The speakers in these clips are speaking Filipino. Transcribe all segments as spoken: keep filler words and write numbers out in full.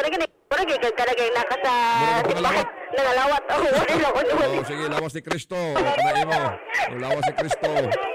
mura gini, mura gini kagkalagay na ka sa pangalawat. nangalawat. Oh, wala ko doon. Oh, sige, lawas ni Kristo. Kanain mo. Oh, lawas ni Kristo.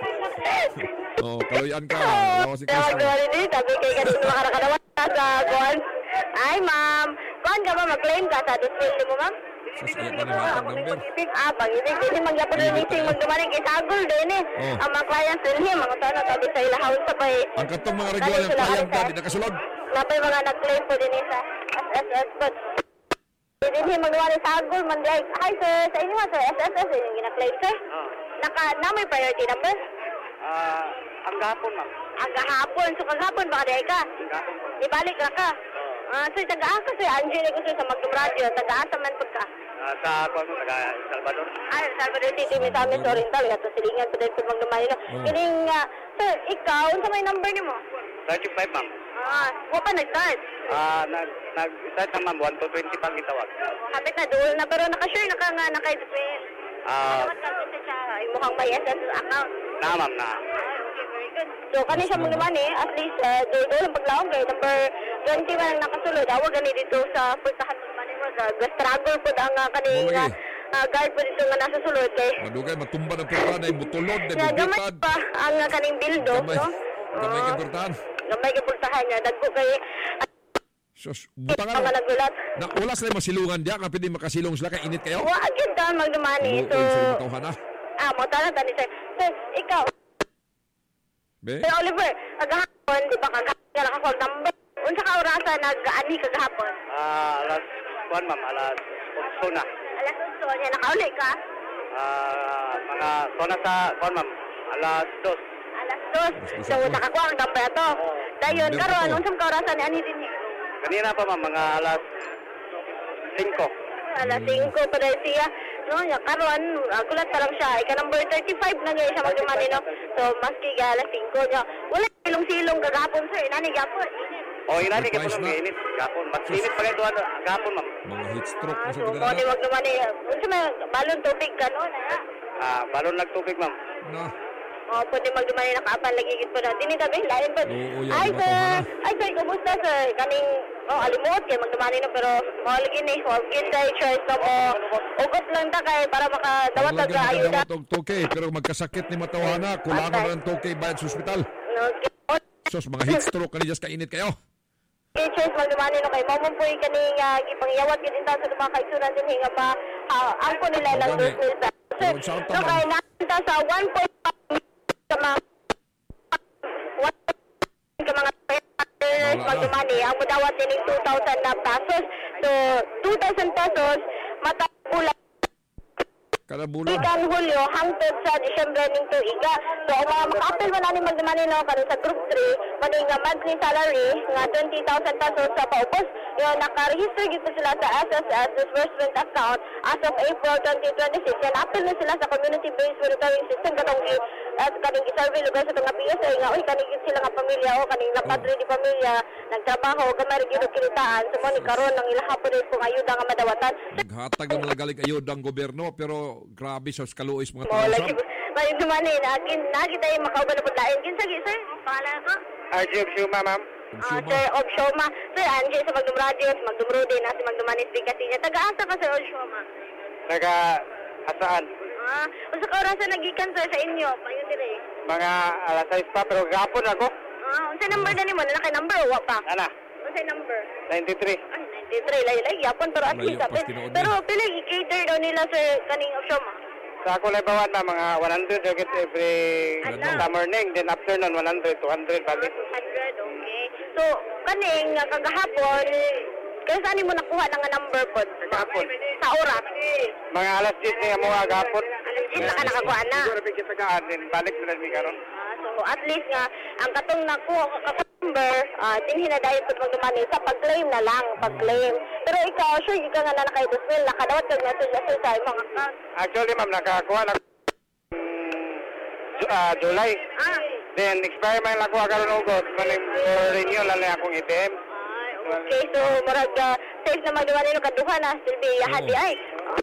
Oh, kaluyan ka. Lawas ni Kristo. Tawag din sabi kay kanino makarakadawat ka sa kuan. Ay, ma'am. Kuan ka ba mag-claim ka sa disability mo, ma'am? Sus, ayaw ka na hatag number. Ah, pag-ibig. Hindi magyapon na nising magdumani kay Sagol din eh. Oh. Ang mga clients din eh. Mga tayo na tayo sa ilahawin sa pay. Ang katong mga regular ng client ka, di nakasulod. Napay mga nag-claim po din eh sa S S S. But, hindi eh magdumani Sagol. Manday, hi sir, sa inyo nga sir, S S S yung gina-claim sir. Naka, na may priority number? Ah, ang gahapon, ma'am. Ang gahapon. So, kagahapon baka day ka? Ang gahapon, ma'am. Ibalik na ka. Ah, sir, taga-asa sir. Angie na ko sir sa Magdum Radio. Taga-asa man po ka. Ah, sa ako mo, taga Salvador. Ay, Salvador City, may sa amin sa Oriental. Ito silingan pa din po magdumayo. Oh. Kining, uh, sir, ikaw, sa may number ni mo? thirty-five, ma'am. Ah, wala pa nag-start. Ah, nag, nag-start na, ma'am. one to twenty pang gitawag. Kapit na dual na, pero naka-share na ka nga, naka-display. Ah, Salamat kasi siya, ay mukhang may S S S account. na, ma'am, na. Okay, very good. So, kani siya mong naman eh, at least, uh, dual ang paglaong kayo, number twenty man ang nakasulod. Awa gani dito sa pulsahan ng money mo, ga-struggle po ang uh, kaning Mawagi. uh, guard po dito nga nasa sulod kay. Madugay, matumba ng pulta na yung butulod, na Nga, yung gamay butad. pa ang uh, kaning bildo, Gamay. no? Gamay Oo. kang pultahan. Gamay ka pulsahan niya, dagko kay Sus, mga butangan. nagulat. Na, wala sila masilungan diya, kapit di makasilong sila, kaya init kayo. Wa agad daw magdumani. So, Buoy, sila matawhan na. ah, mo tala tani sir. Sir, ikaw, Be? Sir Oliver, kagahapon, di ba kagahapon ka nakakuha number? Unsa ka orasa nag-ani kagahapon? Ah, alas, kuan, ma'am, alas otso na. Alas uso niya, nakauli ka? Ah, mga, sona sa, kuan, ma'am, alas dos. Alas dos. So, nakakuha ang number to. Dayon, Number karon to. unsang ka orasa ni ani din ni? Kanina pa, ma'am, mga alas cinco. Alas singko pa dahil siya. No, ya karon, uh, gulat pa lang siya. Ika number thirty-five na niya siya magdumani, no? So, maski ka alas singko niya. Wala silong-silong kagahapon, sir. Nani, gapon. O, inani ka po Surprise nung na. init. Gapon. Mas init pa rin doon, gapon, ma'am. Mga heat stroke na sa So, mo ginagawa. ni magdumani. Unsa may balon tubig ka, no? Na, Ah, balon nagtubig, ma'am. Na, oh, pwede magdumani na kaapan lagi gid po na. Dini tabi lain po. Oo, yan, Ay, di ba, sir. Tomana? Ay, sir, kumusta, sir? Kaning, oh, alimot kay magdumani na pero mo lagi ni huwag gid kay choice na mo. Ugot lang ta kay para makadawat wala ka ka ayuda. magdawat og tokay, pero magkasakit ni matawhana, kulangan na ng tokay bayad sa ospital. No, Sus, mga heat stroke kanina ka init kayo. kay choice magdumani no kay mo mo po kaning uh, gipangyawat gid ta sa mga kaisuran din nga ba uh, ang ko nila lang Gani. dos nila. Sir, Tungod sa so taman. kay nanta sa one point five sa mga one ka mga players Wala na. magdumani ang mudawat din two thousand na pesos. So two thousand pesos matapula Kada bulan. Ikan Hulyo hangtod sa Disyembre ning tuiga. So ang mga makapil man ani magdumani no karon sa group three maning nga monthly salary nga twenty thousand pesos sa paubos. Yo naka-register gid pa sila sa S S S disbursement account as of April twenty twenty-six. Yan apil na sila sa community-based monitoring system katong gi at kaning gi-survey lugar sa mga P S A nga oy kaning gid sila nga pamilya o kaning napadre di pamilya nagtrabaho gamay ra gyud og kinitaan so mo ni karon ang ilaha po din kung ayuda nga madawatan. Naghatag ng malagaling ayuda ang gobyerno, pero grabe sa kaluoy mga Mo tao. lagi may dumani na akin nagi tayo makauban na pagdain kinsa gi sir pangalan ko R J of Shuma, ma'am. ah sir of Shoma sir Angie sa Magdum Radio sa Magdum Rudy na si Magdumanis din kasi niya taga-asa ka sir of Shoma Taga, asaan? ah usa ka oras na nagikan sir sa inyo payo dire Mga alas sais pa, pero gapon ako. ah unsa number na nimo na kay number wa pa Ana, unsa number ninety-three. ay ninety-three lay lay yapon pero at Layo least pas sabi tinuod pero pila i-cater daw nila sir kaning of Shoma Sa ako lang bawan na mga one hundred agad every Ano? sa morning, then afternoon one hundred, two hundred balik. two hundred, okay. So, kaning nga kagahapon, kaya saan mo nakuha na nga number po? Gapon. Sa oras. Mga alas diyes na yung mga gapon. Alas diyes na ka nakakuha na. Siguro bigyan sa kaan, then balik na namin karon. Ah, so, at least nga, ang katong nakuha ka number, ah, din hinadayon po magdumani sa pag-claim na lang, pag-claim. Pero ikaw, sure, ikaw nga na nakaidoswell, nakadawat ka message sa sa mga account. Actually, ma'am, nakakuha na mm, Ju- ah, July. Ah, Then, expire man lang ako karon August. Maning for renew lang lang akong I T M. ay, okay. So, marag, uh, safe na magdumani no kaduha na, still be hadi ay.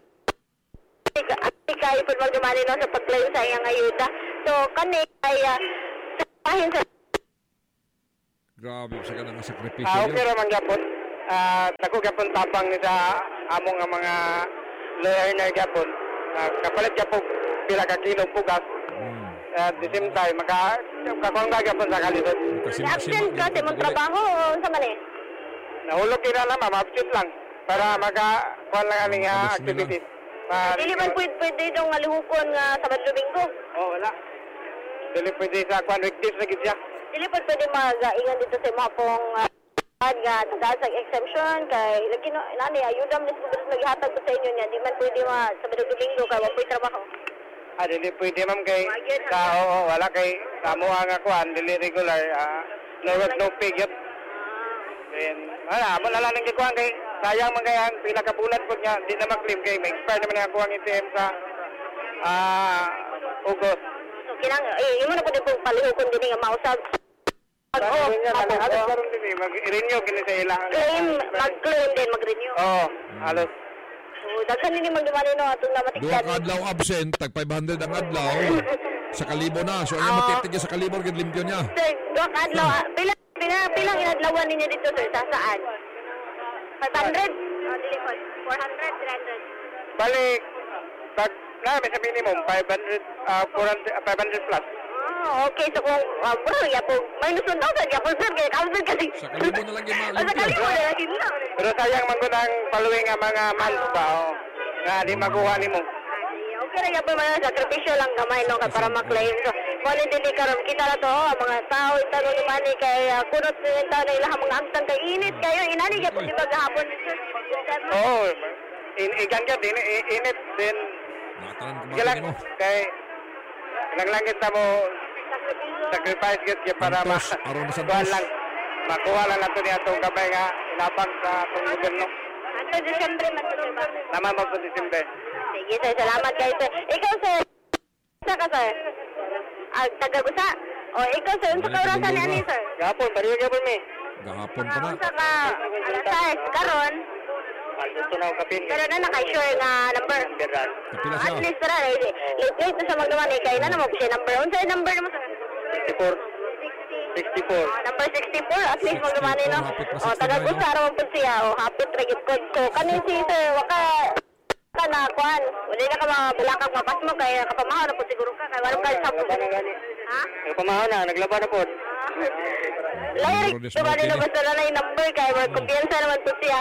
At kayo po magdumani no sa pag-claim sa iyang ayuda. So, kani ay, uh, sa bahin sa Grabe sa kanang sakripisyo. Ah, okay niyo. raman gyapon. Ah, dako gyapon tabang ni sa among nga mga learner gyapon. Uh, kapalit gyapon pila ka kilo pugas. Hmm. At the same time, maka kakong gyapon sa kalisod. Absent ka sa mong trabaho o sa mali? Nahulog kina lang, ma-absent lang para maka kuan lang aning Alas activities. Dili man pwede pwede itong alihukon nga Sabado Domingo. Oh, wala. Dili pwede sa kuan weekdays na gid siya. Dili pa pwede mag-ingan dito sa mga pong uh, nga taga sa exemption kay lagi no nani ayuda man sa gobyerno naghatag ko sa inyo niya di man pwede ma Sabado Domingo kay wa pwede trabaho. Ah, dili pwede ma'am kay sa oo, wala kay kamo nga kuan dili regular uh, no work no pay yun. Then wala mo na lang ning kuan kay sayang man kay pila ka bulan pud nga di na ma-claim kay may expire naman ang kuan I T M sa ah August. So kinang eh imo na pud pong palihukon dinhi nga mausab. Oo, halos karon din mag-renew kini sa ilang. Claim, mag-claim din, mag-renew. Oo, halos. So, daghan nini magdumani no atong Duha namatikdan. ka adlaw absent, tag five hundred ang adlaw. Sa kalibo na. So, ang matitigil sa kalibo, gid limpyo niya. Sir, duha ka adlaw. ah, Pila, pila, pilang inadlawan ninyo dito, sir? Sa saan? five hundred? Oh, dili ko. four hundred, three hundred. Balik, tag, na, may sa minimum, five hundred, uh, four hundred, uh, five hundred plus. Ah, okay. So, kung, uh, bro, yapo, may nusundaw sa yapo, sir, kaya kausad kasi. Sa kalibo na lang yung Ah, sa malimpyo. kalibo na lagi na. Pero sayang man ko ng following nga mga months ba, oh, nga di makuha ni mo. Okay na yapo mga sakripisyo lang gamay no kay para ma-claim. So, wala din di karon kita na to ang mga tao itano ni mani kay uh, kunot ng tao na ilang mga amtang kay init kayo inani gyapon di ba gahapon sir. Oo, in igan ka din, i- init din. Nataran ka ba Galang, mo? kay, lang lang kita mo, sacrifice git kaya para ma, Santos, aron na Santos. kuha lang, makuha lang nato niya itong gabay nga, inabang sa itong gobyerno. Ato Disyembre man to ba? Naman mo sa Disimbe. Sige sir, salamat kay sir. Ikaw sir. Sa ka sir? Ah, taga-gusa. O ikaw sir, unsa ka orasan ni ani sir? Gapon, bariyo gapon mi. Gahapon pa na. Unsa ka alas sais karon? Gusto na ako kapin. Pero na naka-sure nga number. Beran. Kapila Ah, siya. at least tara, eh, late late na sa magdaman eh, kaya na naman siya number. Unsa yung number mo sir? sixty-four. sixty-four. Ah, number sixty-four, at least magdaman eh, no? hapit na O, taga-gusa raman po siya, o, hapit ragit ko. So, kanin si sir, waka, ka na, kuhan. Wala na ka mga bulakang mapas mo, kaya kapamahaw na po siguro ka, kaya walang kalsa po. Ha? Nagpamahaw na, naglaba na po. Layrik, Rodis so kanino Martin, basta na na yung number, kaya may kumpiyansa naman po siya.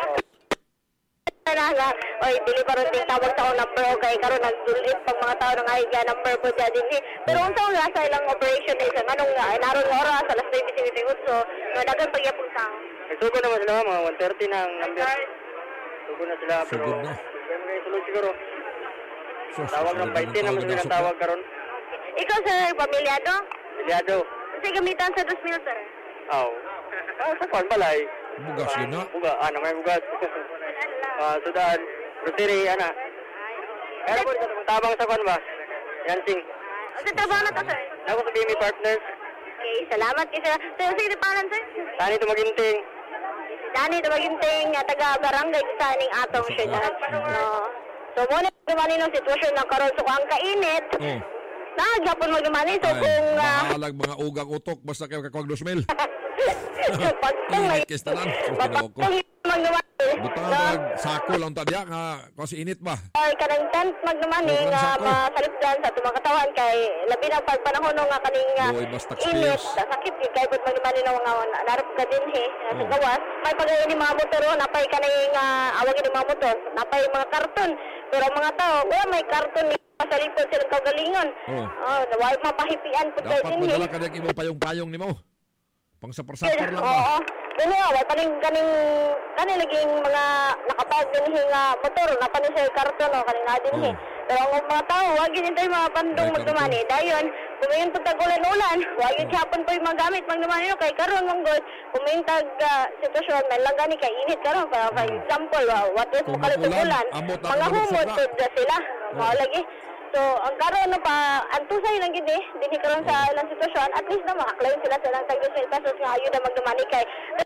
Na nga, oy, dili pa rin ting tawag sa akong number, okay, karon nagdulit pag mga tao nang ay number po dyan din. eh. Pero kung saan nga sa ilang operation eh, sa anong nga, ay naroon nga oras, alas two fifty-eight, so, nadagan pagyapong tao. Nagsugo naman sila, mga one thirty na ang number. Sugo na sila, pero... Sugod na. Kaya mga sulod siguro. Sus, Tawag ng sugod twenty naman tawag sila ng ng tawag karon. Ikaw, sir, pamilyado? Bilyado. Kasi gamitan sa dos mil, sir. Aw. Ah, sa kwan balay. Bugas yun na. Buga, ah, na may bugas. Ah, sudan. Rotary, ana. Kaya po, sa tabang sa kwan ba? Yansing. Sa trabaho na to, sir. Ako sa B M E Partners. Okay, salamat kayo, sir. Sir, sige, pangalan, sir. Tani ito maginting. Dani, tumaginting nga taga barangay sa ning atong syudad. No. So, muna naman yung sitwasyon na karon so ang kainit. Oh. Nagyapon mo naman so Ay, kung uh, mahalag mga ugang utok basta kayo kakwag dos mil. so pagtong may Init kis tanan. Sus, ginoo ko. pagtong magnaman Butang na mag sako lang tadya nga kasi init ba. ay kanang tent magnaman eh Sobrang nga sako. masalipdan sa tumang katawan kay labi na pagpanahon nga kaning uh, Boy, basta init experience. sa sakit kay kay pud magnaman ni nga narap ka din he sa Oh. gawas may pagayon ni mga motor oh, napay kaning uh, awagin ni mga motor napay mga karton pero ang mga tao wala may karton ni sa likod silang kagalingon. Oh. Oh, naway mapahipian pud kay Dapat din he. madala ka ng imong payong-payong nimo. Pang sapar-sapar lang ba. Oo. Pero wala paning kaning kaning laging mga nakapag dinhi nga motor na paning sa karton no kaning adin he. Oo. Pero ang mga tao wag gid tayo mga pandong Ay, magdumani dayon kumayon pud tag ulan-ulan wag gid hapon pa yung mga gamit magdumani no kay karon manggod kumayon tag uh, sitwasyon may lang gani kay init karon para for example uh, what if Kung mukalit magulan, ulan amot ang mga mga humod sobra. pud na sila mao lagi. So, ang karon na pa, antusay lang gid eh, dinhi karon sa ilang sitwasyon, at least na makaklaim sila sa ilang tag two mil pesos nga ayuda magdumani kay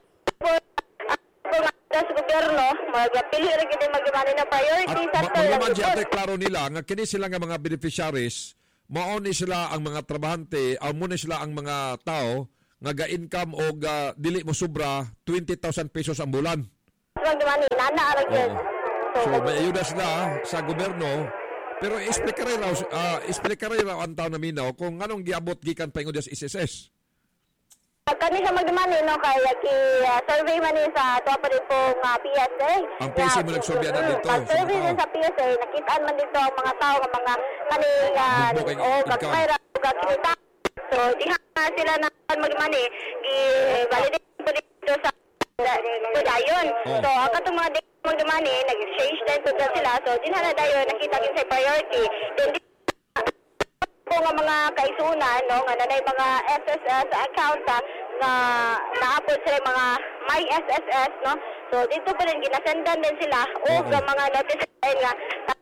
kung sa gobyerno, magpili rin gid magdumani na priority At sector lang maglaman siya gid. ate klaro nila nga kini sila nga mga beneficiaries mao ni sila ang mga trabahante, amo ni sila ang mga tao nga ga-income o ga dili mo sobra twenty thousand pesos ang bulan. magdumani, nana ara gyud. So, may ayuda sila sa gobyerno. Pero explicaray raw, uh, explicaray raw ang taon na minaw kung anong giabot gikan pa ingon sa S S S. Kani siya magdumani, no, kaya ki-survey man ni sa ito pa rin pong uh, P S A. Ang P S A mo nagsurvey na dito. Pag-survey din sa P S A, nakitaan man dito ang mga tao, ang mga kaning, o, gagmayra, gagkinita. So, di ha sila na magdumani, i-validate po dito sa dayon. So, ang katong mga di magdumani, nag-exchange din po sila. So, di na na dayon, nakita din sa priority. Then, po nga mga kaisunan, no, nga nanay mga S S S account na naapod sila mga my S S S, no. So dito pa rin ginasendan din sila o uh-huh. mga notice nga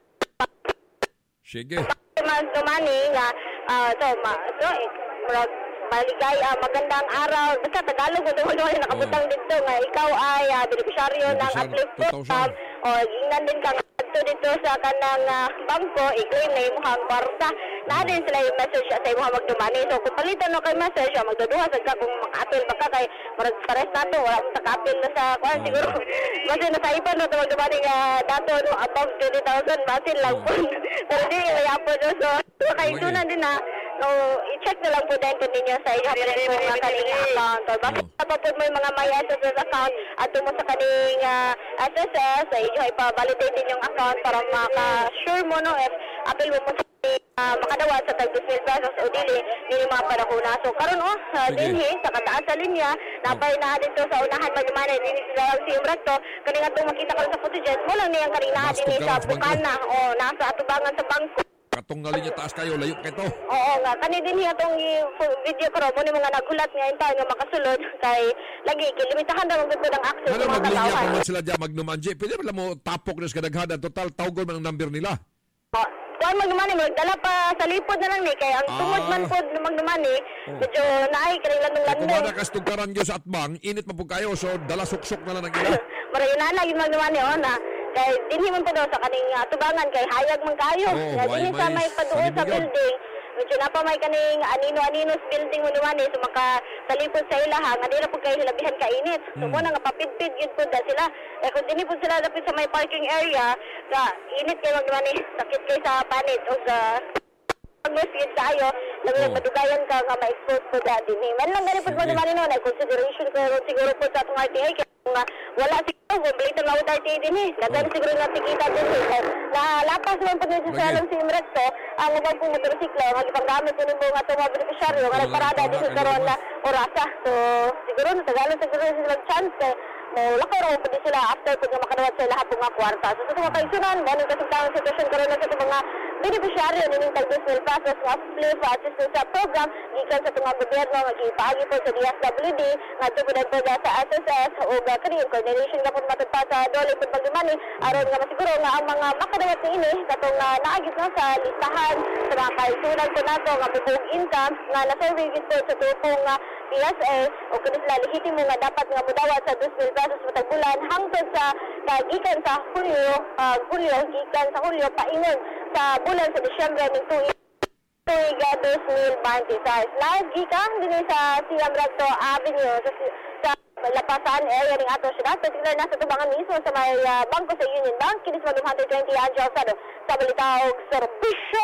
sige mas dumani nga uh, so ma so murag maligay uh, magandang araw basta Tagalog mo dulo nakabutang uh-huh. dito nga ikaw ay uh, beneficiaryo ng uplift program o ingnan din ka dito dito sa kanang uh, bangko i-claim na imong kwarta na din sila yung message sa imong magdumani so kung palitan no kay message uh, magduduha sa ka kung maka-appeal baka kay murag pares nato wala mo taka-appeal na sa kwan uh-huh. siguro kasi nasa ipan no magdumani nga dato no above twenty thousand basin lang po pero di yapo no so kay sunan din na no, i-check na lang po din kung ninyo sa inyo po mga kaning account. O, basta oh. pa po mo yung mga may S S S account at mo sa kaning uh, S S S, sa inyo ay pa-validate din yung account para maka-sure mo no if appeal mo mo sa uh, makadawa sa tag two mil pesos o dili nini mga panahuna. So, karon oh, uh, dinhi, sa kataas sa linya, napay na dito sa unahan magdumani, dini sila lang si Imrecto, kaning atong makita ka sa footage, mo lang niyang kanina din sa bukana o nasa atubangan sa bangko. Katong nga linya taas kayo, layo kayo to. Oo nga, kani din niya itong video ko ro, mo ni mga nagulat nga yung tayo nga makasulod kay lagi, kilimitahan na magod ang access ano sa mga maglinya kalawan. pa man sila dyan magnumanji, pwede ba mo tapok na sa kadaghanan, total tawgon man ang number nila. O, kuhan magdumani, magdala pa sa lipod na lang ni, kaya ang tungod man po magdumani, oh. medyo naay, kanang landong-landong. Kung wala kas tugkaran nyo sa atbang, init pa po kayo, so dala suksok na lang ang ila. Marayo na lang yung magdumani, o na. Kay dinhi man po daw sa kaning uh, tubangan kay hayag man kayo. Oh, nga dinhi sa may paduol sa building. Medyo na pa may kaning anino-aninos building mo naman eh. So maka talipod sa ilaha nga dira po kayo labihan kainit. So mm. mo na nga papidpid yun po da sila. Eh kung dinhi po sila lapit sa may parking area, ka init kayo magnaman eh. Sakit kayo sa panit o sa pag-masjid tayo, lang yung padugayan ka nga ma-expose po da dinhi. Man lang ganun po mo naman no, na consideration ko siguro po sa itong R T A kaya nga wala siguro, kumplito na R T A din eh. Kasi siguro natin kita din eh. Nalapas naman po nyo sa lang si Imrecto, ang ubang pong motorsiklo, magipanggamit ko nung mga itong mga beneficiaryo, nga nagparada din sa karoon na orasa. So, siguro, natagalan siguro silang chance eh. Mo lakaw raw po din sila after po nga makadawat sa lahat ng mga kwarta. So, sa mga kaisunan, ganun kasi tawang sitwasyon karoon na sa mga beneficiaryo nining tag two mil pesos nga uplift assistance sa program gikan sa mga gobyerno nga gipaagi po sa D S W D nga tubod po sa S S S o ga kani coordination nga po matod pa sa dole pud pagdumani aron nga masiguro nga ang mga makadawat niini katong uh, naagit na sa listahan sa mga kaisunan po nato nga bubog income nga na-survey gid po sa tupong uh, P S A o kani sila lehitimo nga dapat nga mudawat sa two mil pesos matag bulan hangtod sa gikan sa Hulyo uh, Hulyo gikan sa Hulyo paingon sa bulan sa Disyembre ng tuig tuig two mil twenty-five. Lagi ka din sa Siam Recto Avenue sa, sa Lapasan area ng ato syudad. Particular na sa tubangan mismo sa may uh, bangko sa Union Bank. Kinis mag one twenty Anjo Alfredo sa Balitaog Servisyo.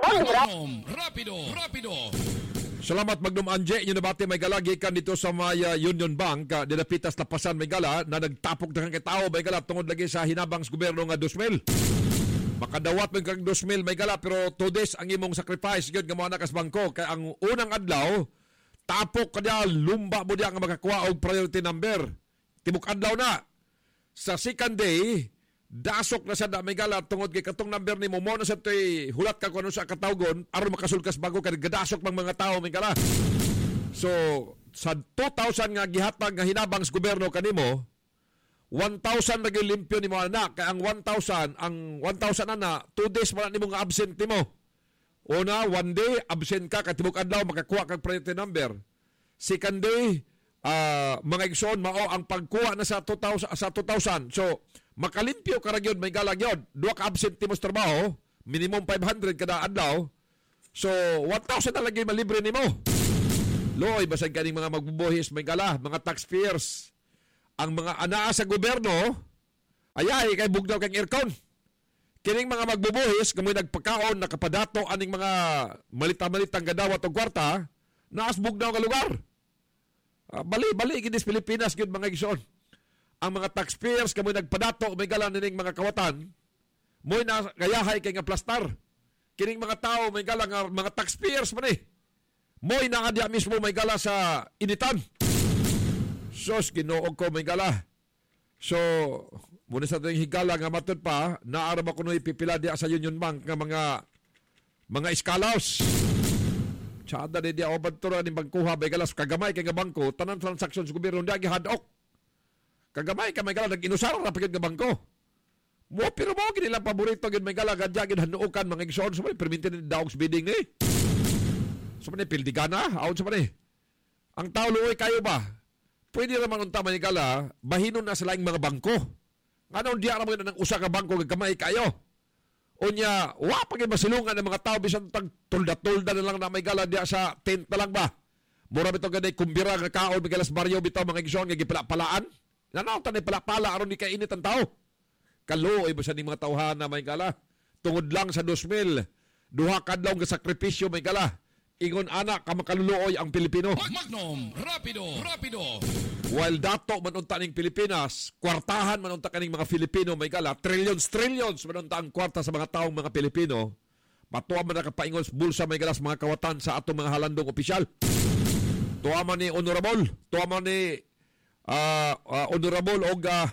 Rapido! Rapido! Salamat Magnum Anje, inyo nabati may gala gikan dito sa may uh, Union Bank, uh, dinapitas Lapasan may gala na nagtapok na kang tao may gala tungod lagi sa hinabang sa gobyerno nga two mil. Makadawat mo kang two mil may gala pero two days ang imong sacrifice gyud nga mo na kas bangko kay ang unang adlaw tapok kadya lumba mo diya nga makakuha og priority number. Tibok adlaw na. Sa second day dasok na sa da may gala tungod kay katong number nimo mo na sa toy hulat ka kuno sa katawgon aron makasulkas bago kay gadasok mang mga tao may gala. So sa two thousand nga gihatag nga hinabang sa gobyerno kanimo one thousand lagi limpyo ni mo anak kay ang one thousand ang one thousand ana two days wala nimo nga absent nimo. Una one day absent ka katibok adlaw makakuha kag priority number. Second day uh, mga igsoon mao ang pagkuha na sa two thousand sa two thousand. So makalimpyo ka ra gyud may galag gyud. Duha ka absent nimo sa trabaho, minimum five hundred kada adlaw. So one thousand na lagi malibre nimo. Loy basag kaning mga magbubuhis may gala, mga taxpayers. Ang mga anaa sa gobyerno, Ayay kay bugnaw kang aircon. Kining mga magbubuhis kamoy nagpakaon nakapadato aning mga malita-malitang gadawat og kwarta naas bugnaw nga lugar. Uh, bali bali gid Pilipinas gyud mga igsoon. Ang mga taxpayers kamoy nagpadato may galan ning mga kawatan moy na gayahay kay nga plastar. Kining mga tao may gala nga mga taxpayers man eh. Moy na nga mismo may gala sa initan. Sos Ginoo ko may gala. So muna sa itong higala nga matod pa, naara ba kuno ipipila diya sa Union Bank nga mga mga iskalaos. Tsada di diya obad to ni bangkuha bay galas kagamay kay nga bangko, tanan transaksyon sa gobyerno diya gihadok. Kagamay ka may gala nag-inusar ra pagid nga bangko. Mo pero mo gid ilang paborito gid may gala gadya gid hanuokan mga igsoon sa so, perminti ni daog bidding ni. So man pildigana, aun sa man eh. Ang tao luoy kayo ba? Pwede naman unta may gala, bahinon na sila yung mga bangko. Ano di ara mo nang usa ka bangko gagamay kayo. Unya, wa pa gid masilungan ng mga tao bisan tag tulda-tulda na lang na may gala diya sa tent na lang ba. Mura bitaw gaday kumbira nga kaon bigalas baryo bitaw mga igsoon nga gipala-palaan. Nanaw tan pala-pala aron di kainit ang tao. Kaluoy ba sa ning mga tawhana may gala. Tungod lang sa two thousand, duha kadlaw nga sakripisyo may gala. Ingon anak ka makaluluoy ang Pilipino. Magnum, rapido, rapido. While dato manunta ning Pilipinas, kwartahan manunta kaning mga Filipino may gala, trillions, trillions manunta ang kwarta sa mga taong mga Pilipino. Patuwa man nakapaingon sa bulsa may galas mga kawatan sa atong mga halandong opisyal. Tuwa man ni honorable, tuwa man ni uh, uh, honorable og uh,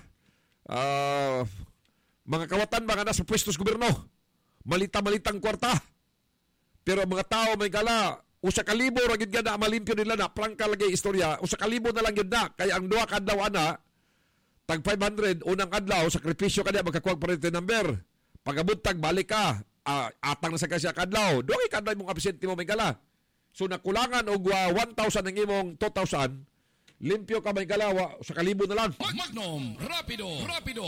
uh, mga kawatan mga nasa pwestos gobyerno. Malita-malitang kwarta. Pero mga tao may gala, usa ka libo ra gid na malimpyo nila na prangka lagi istorya, usa ka libo na lang gid na kay ang duha ka adlaw ana tag five hundred unang adlaw sakripisyo kada magkakuwag parente number. Pagabot tag balik ka, uh, atang na sa kasya kadlaw. Duha ka kadlaw mong absente mo may gala. So nakulangan og uh, one thousand ang imong two thousand, limpyo ka may gala usa ka libo na lang. Magnum, rapido, rapido.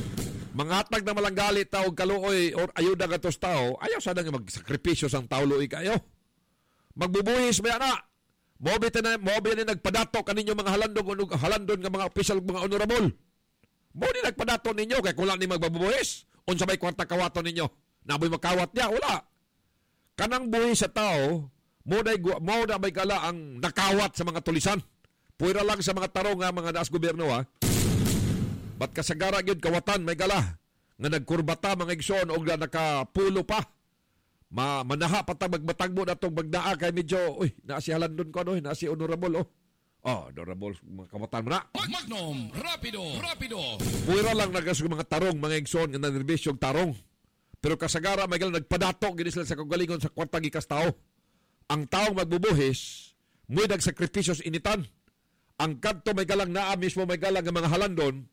Mga hatag na malanggali tao kaluoy or ayuda nga tos tao, ayaw sana nga magsakripisyo sang tao luoy kayo. Magbubuhis may ana. Mobi na mobi ni nagpadato kaninyo mga halandong ug halandon nga mga opisyal mga honorable. Mo ni nagpadato ninyo kay kung ni magbabuhis, unsa may kwarta kawaton ninyo? Naboy makawat niya wala. Kanang buhis sa tao, mo day mo na may kala ang nakawat sa mga tulisan. Puwira lang sa mga tarong nga mga daas gobyerno ha. Ba't kasagara yun kawatan may gala nga nagkurbata mga igsoon o nga nakapulo pa. Ma manaha patang magbatag mo na itong magdaa kay medyo, uy, naasi halandon ko ano, naasi honorable oh. Oh, honorable mga kawatan mo na. Magnum, rapido, rapido. Puwira lang nagasog mga tarong mga igsoon nga nanirbisyong tarong. Pero kasagara may gala nagpadato gini sila sa kagalingon sa kwartang ikas tao. Ang taong magbubuhis, muy nagsakripisyos initan. Ang kadto may galang naa mismo may galang nga mga halandon,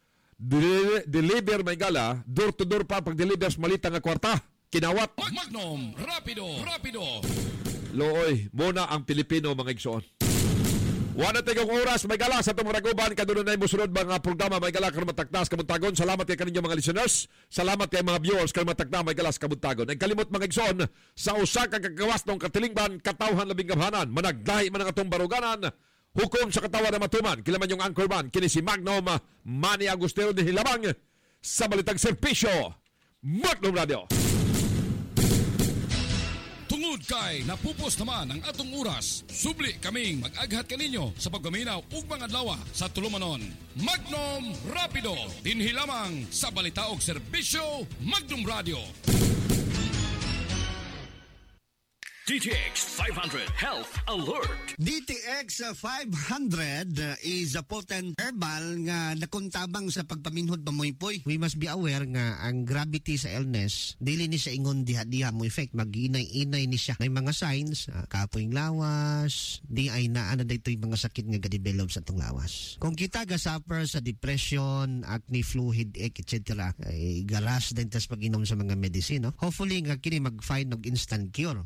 deliver may gala, door to door pa pag-deliver sa malita nga kwarta. Kinawat. Magnum, rapido, rapido. Looy, muna ang Pilipino mga igsoon. Wala tayong oras, may gala sa itong raguban, kadunan na yung musunod mga programa, may gala karumataknas, kabuntagon. Salamat kay kaninyo mga listeners. Salamat kay mga viewers, karumatakna, may galas, kabuntagon. Ang kalimot mga igsoon, sa usa kang kagawas ng katilingban, katawhan labing gabhanan, managdahi man ang atong baruganan, hukom sa katawa na matuman, kilaman yung anchorman, kini si Magnum Manny Agustero de Hilabang sa Balitang Servisyo, Magnum Radio. Tungod kay napupos naman ang atong oras, subli kaming mag-aghat kaninyo sa paggaminaw ug mga adlaw sa tulumanon. Magnum Rapido, dinhi lamang sa Balita ug Serbisyo, Magnum Radio. D T X five hundred Health Alert. D T X five hundred is a potent herbal nga nakuntabang sa pagpaminhod pamoypoy. We must be aware nga ang gravity sa illness, dili ni siya ingon diha-diha mo effect, mag-inay-inay ni siya. May mga signs, uh, kapoing lawas, di ay naa na daytoy mga sakit nga ga-develop sa tong lawas. Kung kita ga-suffer sa depression, acne, flu, headache, et cetera, ay garas din tas pag-inom sa mga medisino. Hopefully nga kini mag-find og instant cure. Una, inom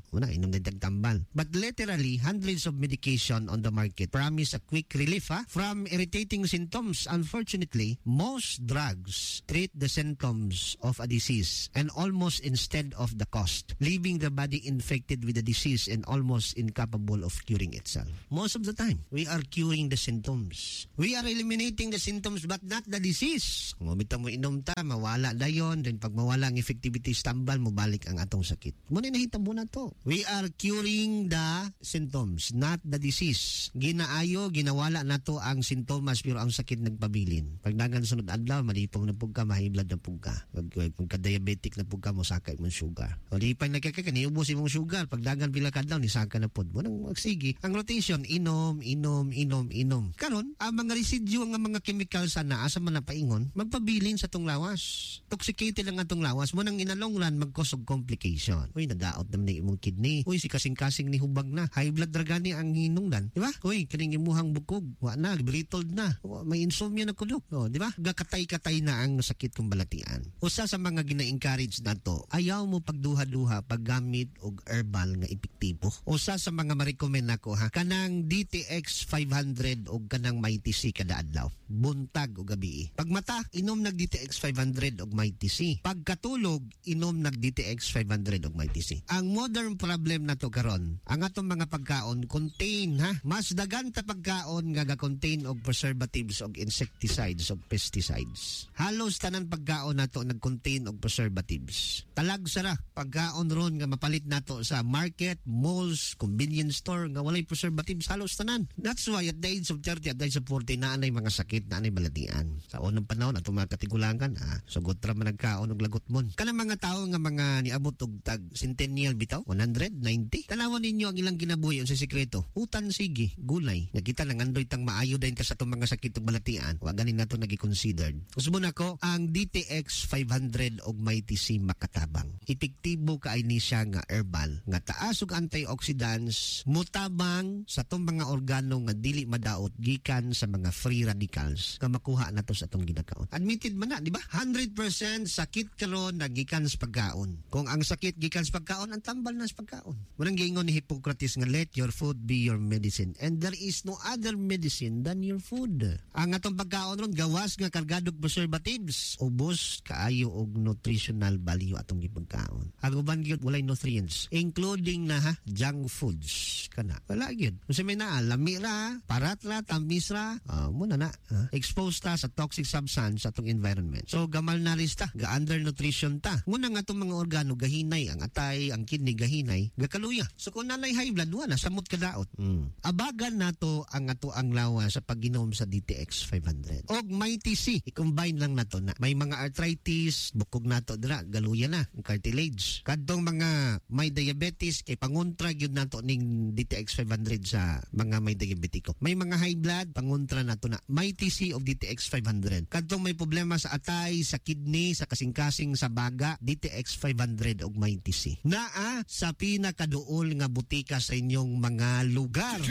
man tambal. But literally, hundreds of medication on the market promise a quick relief ha, from irritating symptoms. Unfortunately, most drugs treat the symptoms of a disease and almost instead of the cost, leaving the body infected with the disease and almost incapable of curing itself. Most of the time, we are curing the symptoms. We are eliminating the symptoms but not the disease. Kung mabita mo inom ta, mawala na yun. Then pag mawala ang effectivity tambal, mubalik ang atong sakit. Muna nahitabo na to. We are curing the symptoms, not the disease. Ginaayo, ginawala na to ang sintomas pero ang sakit nagpabilin. Pag nagan sunod adlaw, malipong na pugka, mahiblad na pugka. Pag, pagka diabetic na pugka mo, sakay mong sugar. O di pa nagkakaka, niubos imong sugar. Pag nagan pila ka daw, nisaka na po. Munang magsigi. Ang rotation, inom, inom, inom, inom. Karon, ang mga residue, ang mga chemicals na asa man na paingon, magpabilin sa tong lawas. Toxicated lang atong lawas. Munang inalong run, mag-cause of complication. Uy, nadaot naman na imong kidney. Uy, si kasing-kasing ni hubag na. High blood dragani ang hinungdan. Di ba? Uy, kaning imuhang bukog. Wa na, brittled na. May insomnia na kulo. O, di ba? Gakatay-katay na ang sakit kong balatian. Usa sa mga gina-encourage na to, ayaw mo pagduha-duha paggamit og herbal nga epektibo. Usa sa mga ma-recommend nako ha, kanang D T X five hundred og kanang Mighty C kada adlaw. Buntag o gabi. Pag mata, inom nag D T X five hundred og Mighty C. Pagkatulog, inom nag D T X five hundred og Mighty C. Ang modern problem na to karon, ang atong mga pagkaon contain ha, mas dagan ta pagkaon nga ga-contain og preservatives og insecticides og pesticides. Halos tanan pagkaon nato nag-contain og preservatives. Talag sara pagkaon ron nga mapalit nato sa market, malls, convenience store nga walay preservatives, halos tanan. That's why at the age of thirty, at the age of forty, naanay mga sakit, naanay balatian. Sa unang panahon ato mga katigulangan, ah, sugot ra man nagkaon og lagot mon. Kanang mga tawo nga mga niabot og tag centennial bitaw, one hundred ninety. Tanawan ninyo ang ilang kinabuhi sa sekreto. Utan sige, gulay. Nakita lang andoy tang maayo din ka sa itong mga sakit ug balatian. Wa ganin nato nagi-considered. Usbon ako ang D T X five hundred og Mighty C makatabang. Epektibo kaay ni siya nga herbal nga taas og antioxidants, mutabang sa itong mga organo nga dili madaot gikan sa mga free radicals nga makuha nato sa atong ginakaon. Admitted man na, di ba? one hundred percent sakit karon nagikan sa pagkaon. Kung ang sakit gikan sa pagkaon, ang tambal na sa pagkaon. Munang giingon ni Hippocrates nga let your food be your medicine and there is no other medicine than your food. Ang atong pagkaon ron gawas nga kargadog preservatives, ubos kaayo og nutritional value atong gipagkaon. Ang uban gyud walay nutrients including na ha junk foods kana. Wala gyud. Unsa may naa lami ra, parat ra, tamis ra, uh, muna na uh, exposed ta sa toxic substance sa atong environment. So gamal na ris ta, ga undernutrition ta. Muna nga atong mga organo gahinay, ang atay, ang kidney gahinay, gakaluya. So kung nanay high blood wala samot kadaot. Mm. Abagan nato ang ato ang lawa sa pag-inom sa D T X five hundred. Og Mighty C, i-combine lang nato na. May mga arthritis, bukog nato dira, galuya na, ang cartilage. Kadtong mga may diabetes kay pangontra gyud nato ning D T X five hundred sa mga may diabetiko. May mga high blood, pangontra nato na Mighty C of D T X five hundred. Kadtong may problema sa atay, sa kidney, sa kasing-kasing sa baga, D T X five hundred og Mighty C. Naa sa pinakaduol nga butika sa inyong mga lugar.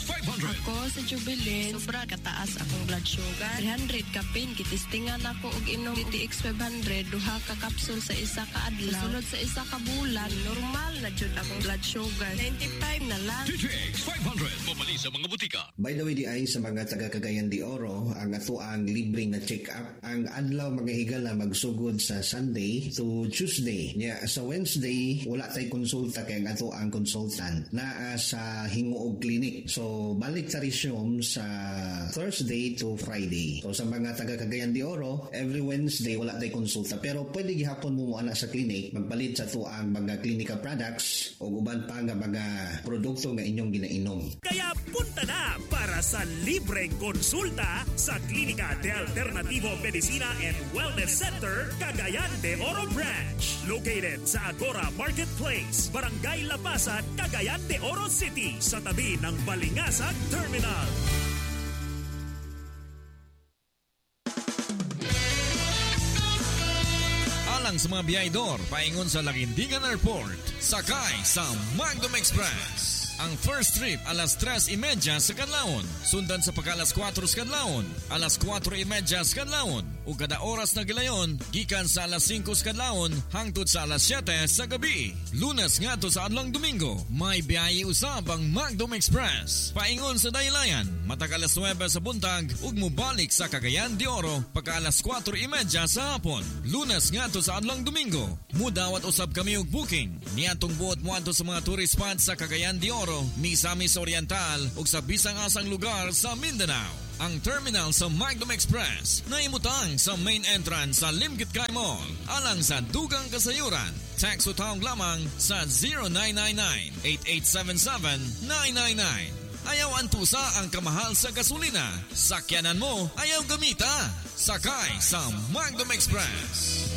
Ako sa Jubilee, sobra kataas akong blood sugar. three hundred kapin, kitistingan ako og inom D T X five hundred, duha ka kapsul sa isa ka adlaw. Sunod sa isa ka bulan, normal na jud akong blood sugar. ninety-five na lang. D T X five hundred, mamali sa mga butika. By the way, di ay sa mga taga Cagayan de Oro, ang ato ang libre na check-up. Ang adlaw mga higala magsugod sa Sunday to Tuesday. Yeah, sa Wednesday, wala tay konsulta kay ang ato ang consultant na uh, sa Hinguog Clinic. So, balik sa resume sa Thursday to Friday. So, sa mga taga Cagayan de Oro, every Wednesday wala tay konsulta. Pero pwede gihapon mo mo ana sa clinic, magpalit sa to ang mga clinical products o uban pa nga mga produkto nga inyong ginainom. Kaya punta na para sa libreng konsulta sa Klinika de Alternativo Medicina and Wellness Center, Cagayan de Oro Branch. Located sa Agora Marketplace, Barangay Lapasan, Cagayan de Oro City, sa tabi ng Balingasag Terminal. Alang sa mga biyahedor, paingon sa Laguindingan Airport, sakay sa Magnum Express. Ang first trip alas tres y media sa kadlawon. Sundan sa pagka alas kwatro sa kadlawon, alas kwatro y media sa kadlawon. O kada oras na gilayon, gikan sa alas singko sa kadlawon hangtod sa alas siyete sa gabi. Lunes nga to sa adlang Domingo, may biyahe usab ang Magdom Express. Paingon sa daylayan, matag alas nuwebe sa buntag ug mubalik sa Cagayan de Oro pagka alas kwatro y media sa hapon. Lunes nga to sa adlang Domingo, mudawat usab kami og booking. Niatong buot mo adto sa mga tourist spots sa Cagayan de Oro, Misamis Oriental ug sa bisang asang lugar sa Mindanao. Ang terminal sa Magdom Express na imutang sa main entrance sa Limkit Kay Mall alang sa dugang kasayuran. Text o tawag lamang sa zero nine nine nine, eight eight seven seven, nine nine nine. Ayaw antusa ang kamahal sa gasolina. Sakyanan mo, ayaw gamita. Sakay sa Magdom Express.